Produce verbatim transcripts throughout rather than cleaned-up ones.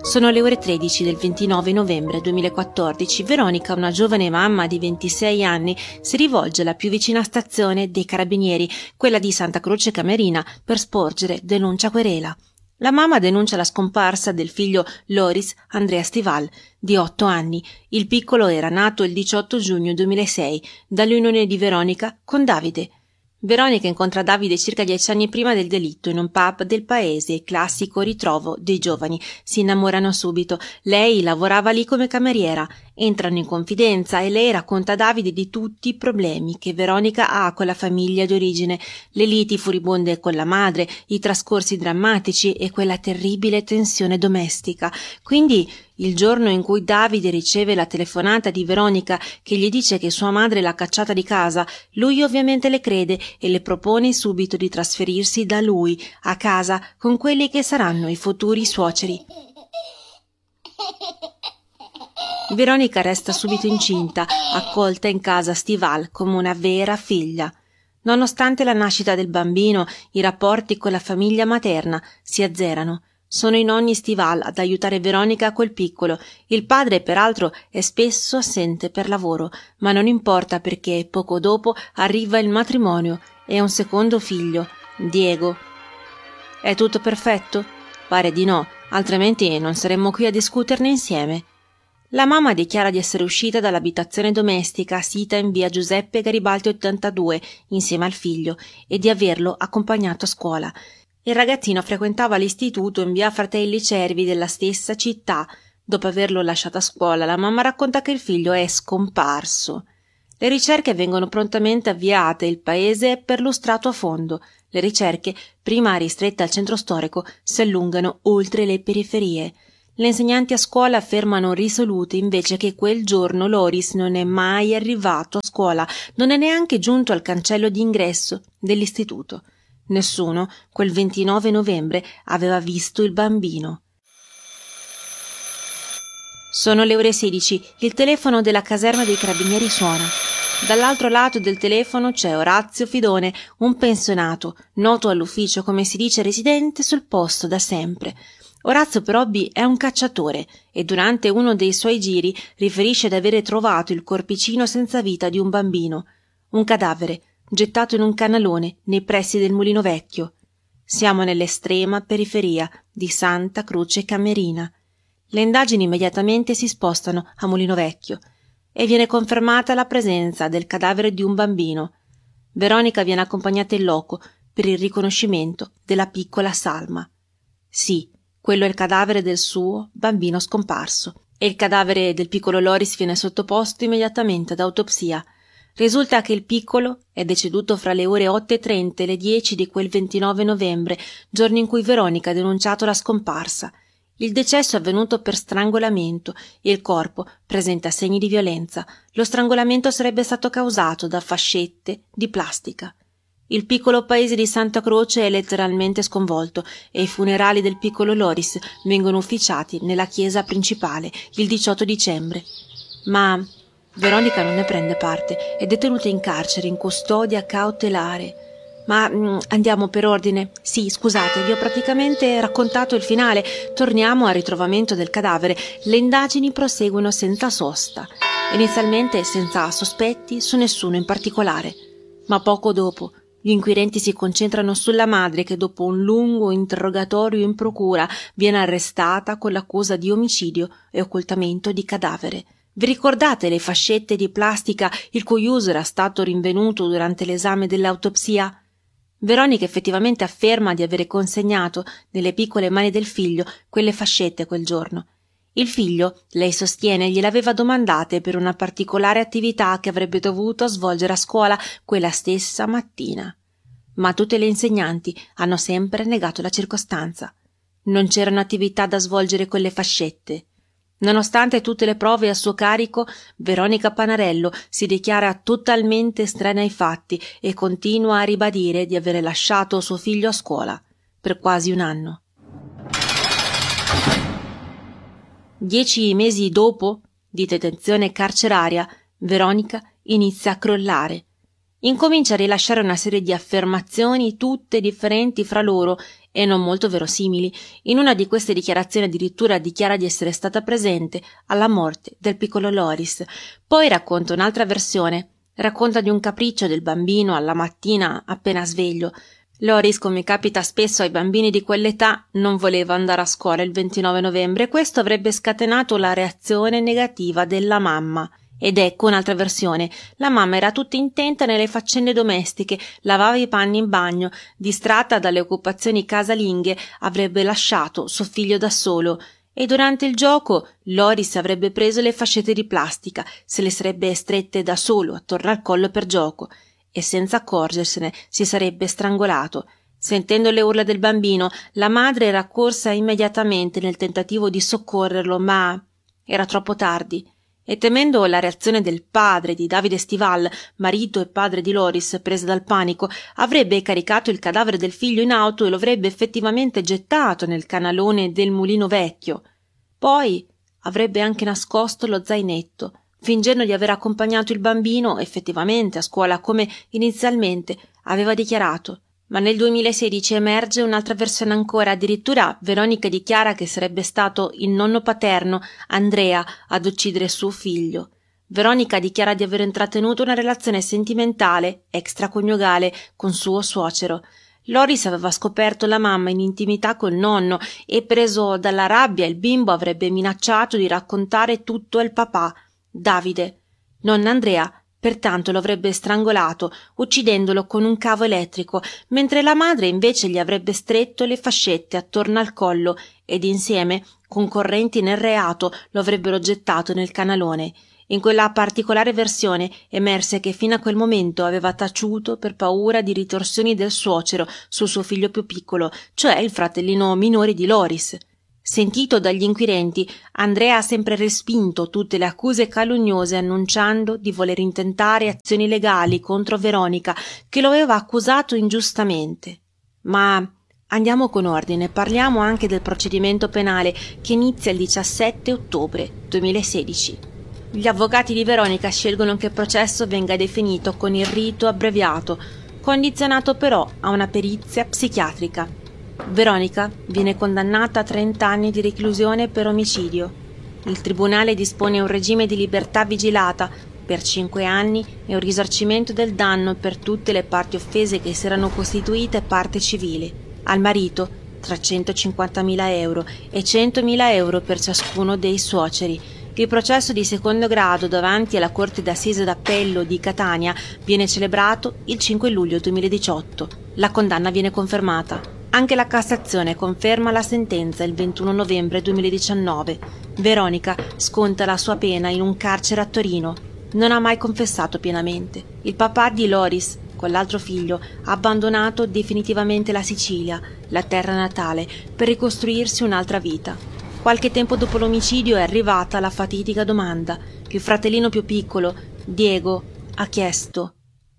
Sono le ore tredici del ventinove novembre duemilaquattordici. Veronica, una giovane mamma di ventisei anni, si rivolge alla più vicina stazione dei Carabinieri, quella di Santa Croce Camerina, per sporgere denuncia querela. La mamma denuncia la scomparsa del figlio Loris Andrea Stival, di otto anni. Il piccolo era nato il diciotto giugno duemilasei dall'unione di Veronica con Davide. Veronica incontra Davide circa dieci anni prima del delitto in un pub del paese, classico ritrovo dei giovani. Si innamorano subito. Lei lavorava lì come cameriera. Entrano in confidenza e lei racconta a Davide di tutti i problemi che Veronica ha con la famiglia di origine, le liti furibonde con la madre, i trascorsi drammatici e quella terribile tensione domestica. Quindi, il giorno in cui Davide riceve la telefonata di Veronica che gli dice che sua madre l'ha cacciata di casa, lui ovviamente le crede e le propone subito di trasferirsi da lui a casa con quelli che saranno i futuri suoceri. Veronica resta subito incinta, accolta in casa Stival come una vera figlia. Nonostante la nascita del bambino, i rapporti con la famiglia materna si azzerano. Sono i nonni Stival ad aiutare Veronica col piccolo. Il padre, peraltro, è spesso assente per lavoro, ma non importa perché poco dopo arriva il matrimonio e un secondo figlio, Diego. È tutto perfetto? Pare di no, altrimenti non saremmo qui a discuterne insieme. La mamma dichiara di essere uscita dall'abitazione domestica sita in via Giuseppe Garibaldi ottantadue insieme al figlio e di averlo accompagnato a scuola. Il ragazzino frequentava l'istituto in via Fratelli Cervi della stessa città. Dopo averlo lasciato a scuola, la mamma racconta che il figlio è scomparso. Le ricerche vengono prontamente avviate, il paese è perlustrato a fondo. Le ricerche, prima ristrette al centro storico, si allungano oltre le periferie. Le insegnanti a scuola affermano risolute invece che quel giorno Loris non è mai arrivato a scuola, non è neanche giunto al cancello d'ingresso dell'istituto. Nessuno, quel ventinove novembre, aveva visto il bambino. Sono le ore sedici, il telefono della caserma dei Carabinieri suona. Dall'altro lato del telefono c'è Orazio Fidone, un pensionato, noto all'ufficio come si dice residente sul posto da sempre. Orazio per hobby è un cacciatore e durante uno dei suoi giri riferisce di avere trovato il corpicino senza vita di un bambino, un cadavere, gettato in un canalone nei pressi del Mulino Vecchio. Siamo nell'estrema periferia di Santa Croce Camerina. Le indagini immediatamente si spostano a Mulino Vecchio e viene confermata la presenza del cadavere di un bambino. Veronica viene accompagnata in loco per il riconoscimento della piccola Salma. Sì, quello è il cadavere del suo bambino scomparso e il cadavere del piccolo Loris viene sottoposto immediatamente ad autopsia. Risulta che il piccolo è deceduto fra le ore otto e trenta e le dieci di quel ventinove novembre, giorno in cui Veronica ha denunciato la scomparsa. Il decesso è avvenuto per strangolamento e il corpo presenta segni di violenza. Lo strangolamento sarebbe stato causato da fascette di plastica. Il piccolo paese di Santa Croce è letteralmente sconvolto e i funerali del piccolo Loris vengono ufficiati nella chiesa principale il diciotto dicembre. Ma Veronica non ne prende parte, è detenuta in carcere in custodia cautelare. Ma mh, andiamo per ordine. Sì, scusate, vi ho praticamente raccontato il finale. Torniamo al ritrovamento del cadavere. Le indagini proseguono senza sosta, inizialmente senza sospetti su nessuno in particolare. Ma poco dopo gli inquirenti si concentrano sulla madre che dopo un lungo interrogatorio in procura viene arrestata con l'accusa di omicidio e occultamento di cadavere. Vi ricordate le fascette di plastica il cui uso era stato rinvenuto durante l'esame dell'autopsia? Veronica effettivamente afferma di avere consegnato nelle piccole mani del figlio quelle fascette quel giorno. Il figlio, lei sostiene, gliel'aveva domandate per una particolare attività che avrebbe dovuto svolgere a scuola quella stessa mattina. Ma tutte le insegnanti hanno sempre negato la circostanza. Non c'erano attività da svolgere con le fascette. Nonostante tutte le prove a suo carico, Veronica Panarello si dichiara totalmente estranea ai fatti e continua a ribadire di avere lasciato suo figlio a scuola per quasi un anno. Dieci mesi dopo, di detenzione carceraria, Veronica inizia a crollare. Incomincia a rilasciare una serie di affermazioni tutte differenti fra loro e non molto verosimili. In una di queste dichiarazioni addirittura dichiara di essere stata presente alla morte del piccolo Loris. Poi racconta un'altra versione. Racconta di un capriccio del bambino alla mattina appena sveglio. Loris, come capita spesso ai bambini di quell'età, non voleva andare a scuola il ventinove novembre e questo avrebbe scatenato la reazione negativa della mamma. Ed ecco un'altra versione. La mamma era tutta intenta nelle faccende domestiche, lavava i panni in bagno, distratta dalle occupazioni casalinghe, avrebbe lasciato suo figlio da solo e durante il gioco Loris avrebbe preso le fascette di plastica, se le sarebbe strette da solo attorno al collo per gioco e senza accorgersene si sarebbe strangolato. Sentendo le urla del bambino, la madre era accorsa immediatamente nel tentativo di soccorrerlo, ma era troppo tardi. E temendo la reazione del padre di Davide Stival, marito e padre di Loris, presa dal panico, avrebbe caricato il cadavere del figlio in auto e lo avrebbe effettivamente gettato nel canalone del mulino vecchio. Poi avrebbe anche nascosto lo zainetto, fingendo di aver accompagnato il bambino effettivamente a scuola come inizialmente aveva dichiarato. Ma nel duemilasedici emerge un'altra versione ancora, addirittura Veronica dichiara che sarebbe stato il nonno paterno, Andrea, ad uccidere suo figlio. Veronica dichiara di aver intrattenuto una relazione sentimentale, extraconiugale, con suo suocero. Loris aveva scoperto la mamma in intimità col nonno e, preso dalla rabbia, il bimbo avrebbe minacciato di raccontare tutto al papà, Davide. Nonna Andrea pertanto lo avrebbe strangolato, uccidendolo con un cavo elettrico, mentre la madre invece gli avrebbe stretto le fascette attorno al collo ed insieme, concorrenti nel reato, lo avrebbero gettato nel canalone. In quella particolare versione emerse che fino a quel momento aveva taciuto per paura di ritorsioni del suocero sul suo figlio più piccolo, cioè il fratellino minore di Loris. Sentito dagli inquirenti, Andrea ha sempre respinto tutte le accuse calunniose, annunciando di voler intentare azioni legali contro Veronica, che lo aveva accusato ingiustamente. Ma andiamo con ordine, parliamo anche del procedimento penale che inizia il diciassette ottobre duemilasedici. Gli avvocati di Veronica scelgono che il processo venga definito con il rito abbreviato, condizionato però a una perizia psichiatrica. Veronica viene condannata a trenta anni di reclusione per omicidio. Il tribunale dispone un regime di libertà vigilata per cinque anni e un risarcimento del danno per tutte le parti offese che si erano costituite parte civile. Al marito trecentocinquantamila euro e centomila euro per ciascuno dei suoceri. Il processo di secondo grado davanti alla Corte d'Assise d'Appello di Catania viene celebrato il cinque luglio duemiladiciotto. La condanna viene confermata. Anche la Cassazione conferma la sentenza il ventuno novembre duemiladiciannove. Veronica sconta la sua pena in un carcere a Torino. Non ha mai confessato pienamente. Il papà di Loris, con l'altro figlio, ha abbandonato definitivamente la Sicilia, la terra natale, per ricostruirsi un'altra vita. Qualche tempo dopo l'omicidio è arrivata la fatidica domanda. Il fratellino più piccolo, Diego, ha chiesto: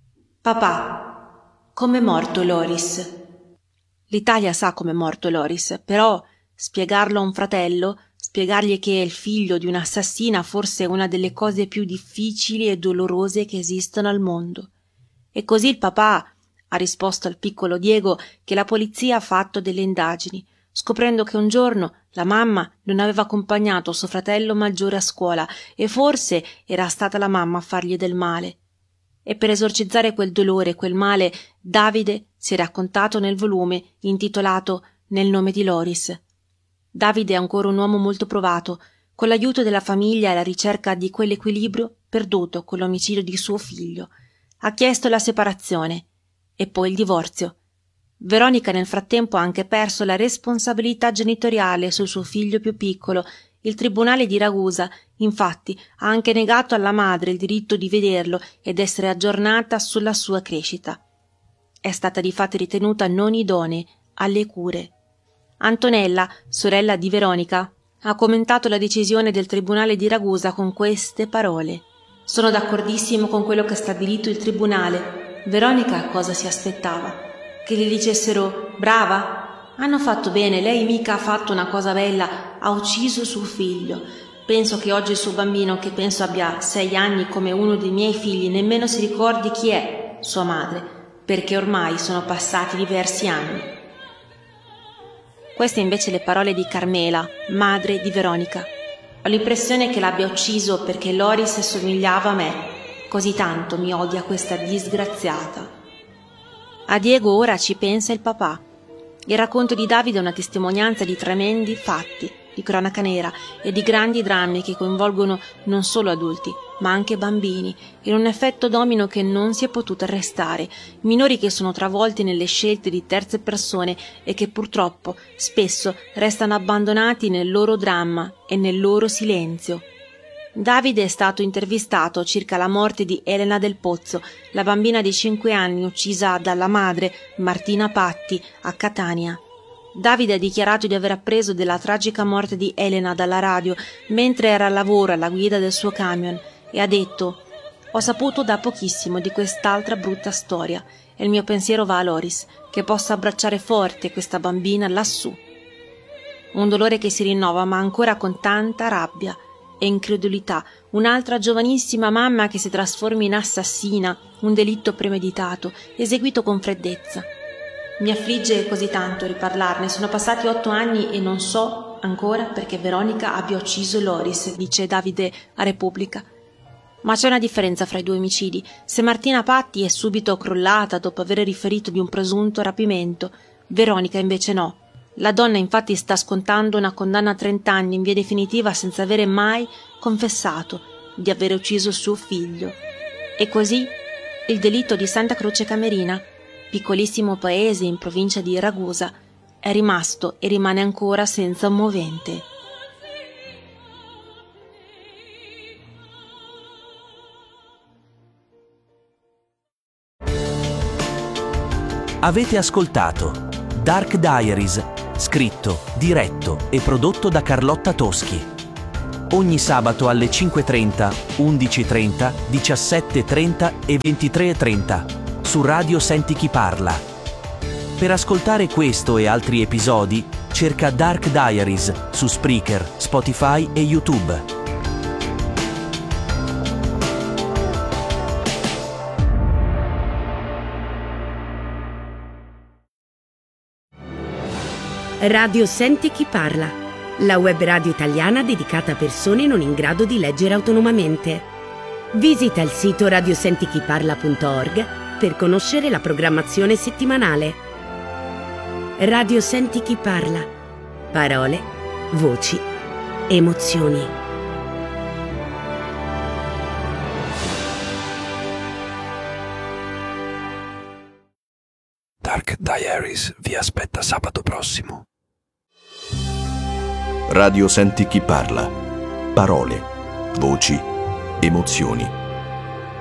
«Papà, com'è morto Loris?» L'Italia sa com'è morto Loris, però spiegarlo a un fratello, spiegargli che è il figlio di un'assassina, forse è una delle cose più difficili e dolorose che esistono al mondo. E così il papà ha risposto al piccolo Diego che la polizia ha fatto delle indagini, scoprendo che un giorno la mamma non aveva accompagnato suo fratello maggiore a scuola e forse era stata la mamma a fargli del male. E per esorcizzare quel dolore, quel male, Davide si è raccontato nel volume intitolato Nel nome di Loris. Davide è ancora un uomo molto provato, con l'aiuto della famiglia e la ricerca di quell'equilibrio perduto con l'omicidio di suo figlio. Ha chiesto la separazione e poi il divorzio. Veronica nel frattempo ha anche perso la responsabilità genitoriale sul suo figlio più piccolo. Il tribunale di Ragusa, infatti, ha anche negato alla madre il diritto di vederlo ed essere aggiornata sulla sua crescita. È stata difatti ritenuta non idonea alle cure. Antonella, sorella di Veronica, ha commentato la decisione del tribunale di Ragusa con queste parole: «Sono d'accordissimo con quello che ha stabilito il tribunale. Veronica cosa si aspettava? Che gli dicessero brava? Hanno fatto bene, lei mica ha fatto una cosa bella, ha ucciso suo figlio. Penso che oggi il suo bambino, che penso abbia sei anni come uno dei miei figli, nemmeno si ricordi chi è sua madre, perché ormai sono passati diversi anni». Queste invece le parole di Carmela, madre di Veronica. Ho l'impressione che l'abbia ucciso perché Loris somigliava a me, così tanto mi odia questa disgraziata. A Diego ora ci pensa il papà. Il racconto di Davide è una testimonianza di tremendi fatti, di cronaca nera e di grandi drammi che coinvolgono non solo adulti, ma anche bambini, in un effetto domino che non si è potuto arrestare, minori che sono travolti nelle scelte di terze persone e che purtroppo spesso restano abbandonati nel loro dramma e nel loro silenzio. Davide è stato intervistato circa la morte di Elena Del Pozzo, la bambina di cinque anni uccisa dalla madre, Martina Patti, a Catania. Davide ha dichiarato di aver appreso della tragica morte di Elena dalla radio mentre era al lavoro alla guida del suo camion e ha detto: «Ho saputo da pochissimo di quest'altra brutta storia e il mio pensiero va a Loris, che possa abbracciare forte questa bambina lassù». Un dolore che si rinnova, ma ancora con tanta rabbia e incredulità. Un'altra giovanissima mamma che si trasforma in assassina, un delitto premeditato, eseguito con freddezza. Mi affligge così tanto riparlarne. Sono passati otto anni e non so ancora perché Veronica abbia ucciso Loris, dice Davide a Repubblica. Ma c'è una differenza fra i due omicidi. Se Martina Patti è subito crollata dopo aver riferito di un presunto rapimento, Veronica invece no. La donna infatti sta scontando una condanna a trenta anni in via definitiva senza avere mai confessato di aver ucciso suo figlio. E così il delitto di Santa Croce Camerina, piccolissimo paese in provincia di Ragusa, è rimasto e rimane ancora senza un movente. Avete ascoltato Dark Diaries, scritto, diretto e prodotto da Carlotta Toschi. Ogni sabato alle cinque e trenta, undici e trenta, diciassette e trenta e ventitré e trenta su Radio Senti Chi Parla. Per ascoltare questo e altri episodi, cerca Dark Diaries su Spreaker, Spotify e YouTube. Radio Senti Chi Parla, la web radio italiana dedicata a persone non in grado di leggere autonomamente. Visita il sito radiosentichiparla punto org per conoscere la programmazione settimanale. Radio Senti Chi Parla. Parole, voci, emozioni. Dark Diaries vi aspetta sabato prossimo. Radio Senti Chi Parla. Parole, voci, emozioni.